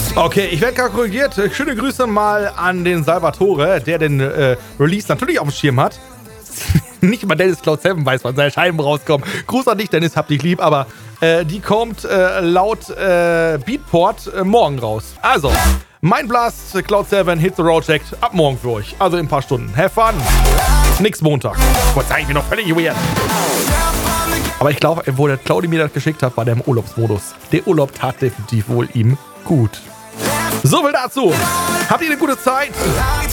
Okay, ich werde gerade korrigiert. Schöne Grüße mal an den Salvatore, der den Release natürlich auf dem Schirm hat. Nicht mal Dennis Cloud 7 weiß, wann seine Scheiben rauskommen. Gruß an dich, Dennis, hab dich lieb, aber die kommt laut Beatport morgen raus. Also, Mind Blast Cloud 7 Hit the Road Checked ab morgen für euch. Also in ein paar Stunden. Have fun. Nix Montag. Gott sei Dank, noch völlig weird. Aber ich glaube, wo der Claudi mir das geschickt hat, war der im Urlaubsmodus. Der Urlaub tat definitiv wohl ihm gut. So viel dazu. Habt ihr eine gute Zeit?